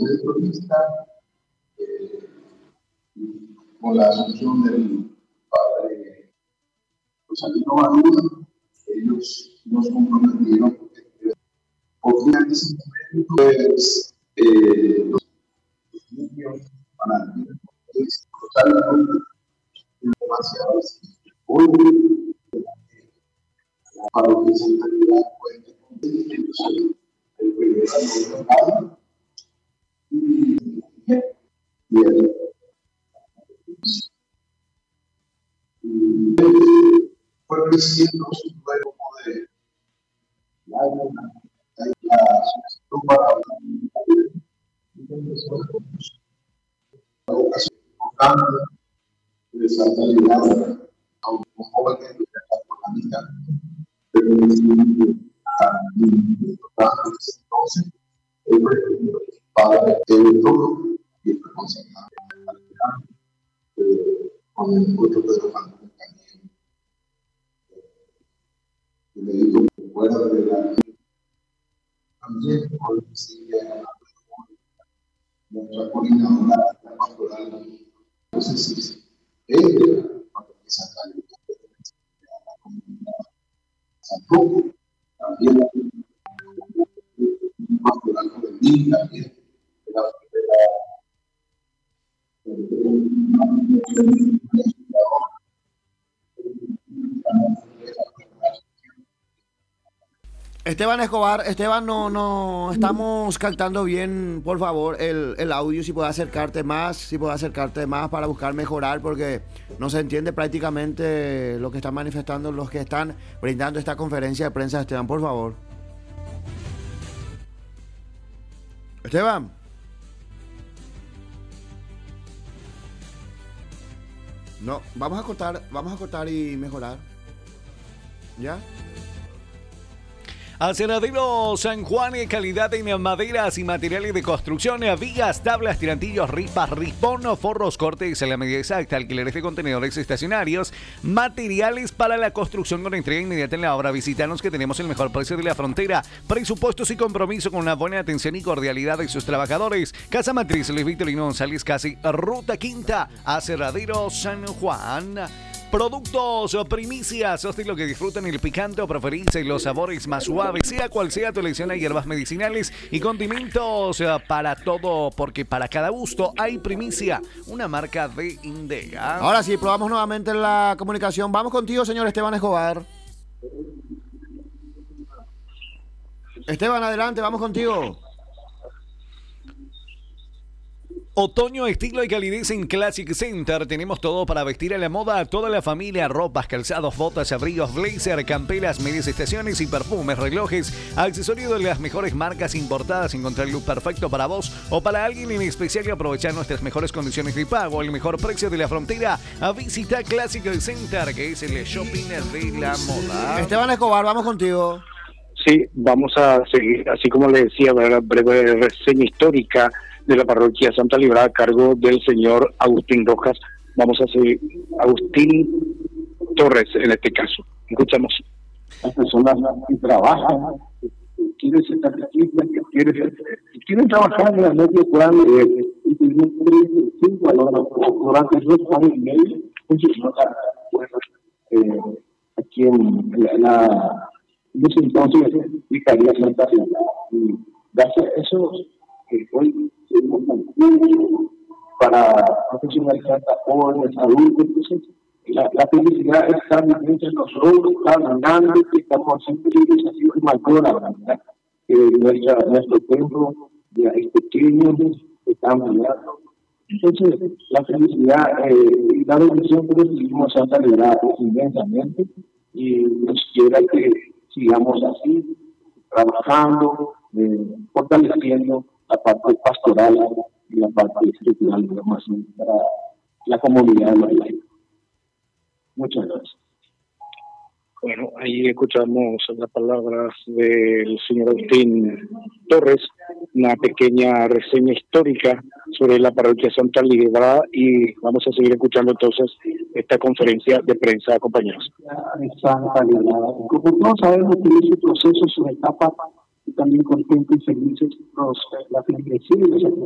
de cronista, con la asunción del padre Rosalino Maduro, ellos nos comprometieron porque en ese momento los niños van a tener Rosalino demasiadas hoy para lo que se entenderá el primer año fue creciendo luego de la solicitud para la vocación importante de Santa Ligada a un joven que era católica, pero en ese momento entonces él fue padre de todo y fue consejero con el otro Pedro Manuel también. Y le digo, fuera de la también hoy sigue nuestra coordinadora pastoral. Entonces, ella, cuando empieza a salir de la comunidad Santo, también pastoral juvenil, también de la Esteban Escobar, Esteban, no estamos captando bien, por favor, el audio, si puedes acercarte más, para buscar mejorar, porque no se entiende prácticamente lo que están manifestando los que están brindando esta conferencia de prensa. Esteban, por favor. Esteban. No, vamos a cortar y mejorar. ¿Ya? Aserradero San Juan, calidad en maderas y materiales de construcción, vigas, tablas, tirantillos, ripas, rispón, forros, cortes a la medida exacta, alquileres de contenedores estacionarios, materiales para la construcción con entrega inmediata en la obra. Visítanos que tenemos el mejor precio de la frontera, presupuestos y compromiso con una buena atención y cordialidad de sus trabajadores. Casa Matriz Luis Victorino González, casi Ruta Quinta, Aserradero San Juan. Productos primicias, hostia, lo que disfrutan el picante o preferís los sabores más suaves, sea cual sea tu elección. Hay hierbas medicinales y condimentos para todo, porque para cada gusto hay primicia, una marca de Indega. Ahora sí, probamos nuevamente la comunicación. Vamos contigo, señor Esteban Escobar. Esteban, adelante, vamos contigo. Otoño, estilo y calidez en Classic Center. Tenemos todo para vestir a la moda a toda la familia. Ropas, calzados, botas, abrigos, blazer, camperas, medias estaciones y perfumes, relojes, accesorios de las mejores marcas importadas. Encontrar el look perfecto para vos o para alguien en especial y aprovechar nuestras mejores condiciones de pago. El mejor precio de la frontera. A visitar Classic Center, que es el shopping de la moda. Esteban Escobar, vamos contigo. Sí, vamos a seguir, así como le decía, una breve reseña histórica de la parroquia Santa Librada a cargo del señor Agustín Rojas. Vamos a seguir, Agustín Torres en este caso. Escuchamos. Las personas que trabajan, que quieren ser catequistas, que quieren trabajar en la medio plan y tienen 35 durante 2 años y medio, aquí en ese entonces Vicaría Santa Librada. Y gracias a eso, hoy para profesionalizar a jóvenes, adultos. Entonces, la felicidad está entre nosotros, está ganando, que estamos haciendo un desafío mayor, la verdad. Nuestro templo ya es pequeño, está ampliando. Entonces, la felicidad y la bendición que recibimos a Santa Librada inmensamente, y nos quiera que sigamos así, trabajando, fortaleciendo la parte pastoral y la parte espiritual, digamos así, para la comunidad de los laicos. Muchas gracias. Bueno, ahí escuchamos las palabras del señor Agustín Torres, una pequeña reseña histórica sobre la parroquia Santa Librada, y vamos a seguir escuchando entonces esta conferencia de prensa, compañeros. Santa Librada, como todos sabemos, tiene su proceso, su etapa, y también contentos y felices la feligresía y los